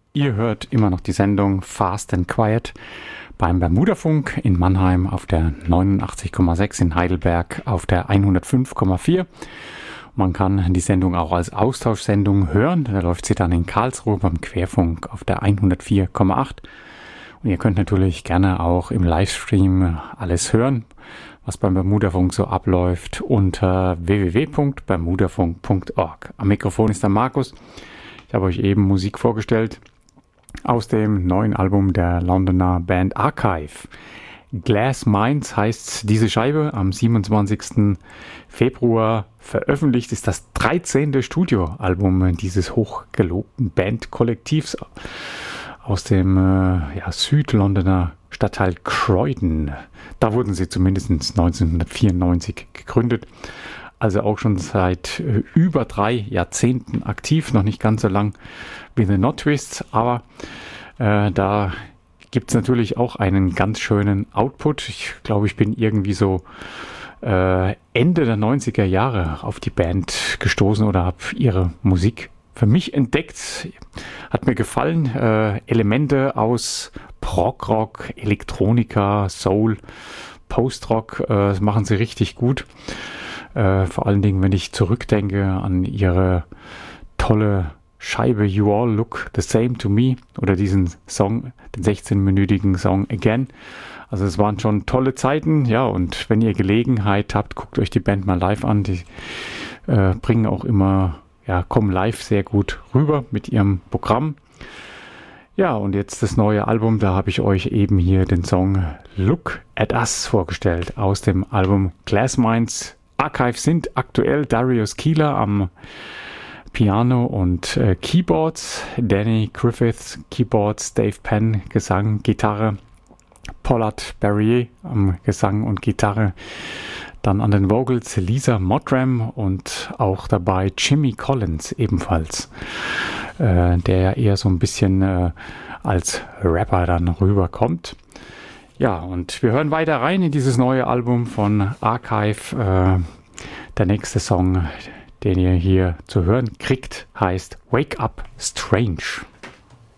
Ihr hört immer noch die Sendung Fast and Quiet beim Bermudafunk in Mannheim auf der 89,6, in Heidelberg auf der 105,4. Man kann die Sendung auch als Austauschsendung hören. Da läuft sie dann in Karlsruhe beim Querfunk auf der 104,8. Und ihr könnt natürlich gerne auch im Livestream alles hören, was beim Bermudafunk so abläuft, unter www.bermudafunk.org. Am Mikrofon ist der Markus. Ich habe euch eben Musik vorgestellt aus dem neuen Album der Londoner Band Archive. Glass Minds heißt diese Scheibe, am 27. Februar veröffentlicht, ist das 13. Studioalbum dieses hochgelobten Bandkollektivs aus dem Südlondoner Stadtteil Croydon. Da wurden sie zumindest 1994 gegründet. Also auch schon seit über 3 Jahrzehnten aktiv, noch nicht ganz so lang wie The Knot Twists, aber da gibt es natürlich auch einen ganz schönen Output. Ich glaube, ich bin irgendwie so Ende der 90er Jahre auf die Band gestoßen oder habe ihre Musik für mich entdeckt. Hat mir gefallen. Elemente aus Prog-Rock, Elektronika, Soul, Post-Rock, das machen sie richtig gut. Vor allen Dingen, wenn ich zurückdenke an ihre tolle Scheibe You All Look the Same to Me oder diesen Song, den 16-minütigen Song Again. Also es waren schon tolle Zeiten, ja, und wenn ihr Gelegenheit habt, guckt euch die Band mal live an. Die bringen auch immer, kommen live sehr gut rüber mit ihrem Programm. Ja, und jetzt das neue Album, da habe ich euch eben hier den Song Look at Us vorgestellt aus dem Album Glass Minds. Archive sind aktuell Darius Keeler am Piano und Keyboards, Danny Griffiths Keyboards, Dave Penn Gesang, Gitarre, Pollard Barrier am Gesang und Gitarre, dann an den Vocals Lisa Mottram und auch dabei Jimmy Collins ebenfalls, der ja eher so ein bisschen als Rapper dann rüberkommt. Ja, und wir hören weiter rein in dieses neue Album von Archive. Der nächste Song, den ihr hier zu hören kriegt, heißt Wake Up Strange.